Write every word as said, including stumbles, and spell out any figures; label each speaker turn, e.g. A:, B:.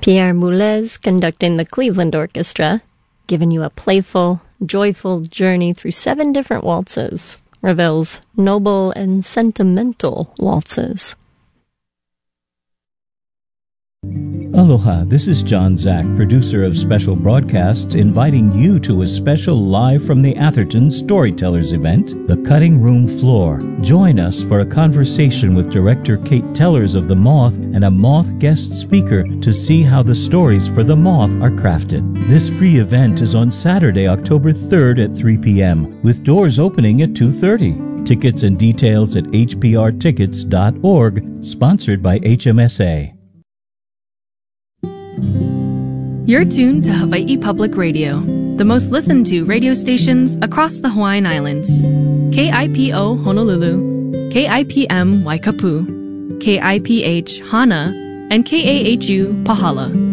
A: Pierre Boulez conducting the Cleveland Orchestra, giving you a playful, joyful journey through seven different waltzes, Ravel's noble and sentimental waltzes.
B: Aloha, this is John Zack, producer of Special Broadcasts, inviting you to a special Live from the Atherton Storytellers event, The Cutting Room Floor. Join us for a conversation with director Kate Tellers of The Moth and a Moth guest speaker to see how the stories for The Moth are crafted. This free event is on Saturday, October third at three p.m., with doors opening at two thirty. Tickets and details at h p r tickets dot org, sponsored by H M S A.
C: You're tuned to Hawaii Public Radio, the most listened to radio stations across the Hawaiian Islands. K I P O Honolulu, K I P M Waikapu, K I P H Hana, and K A H U Pahala.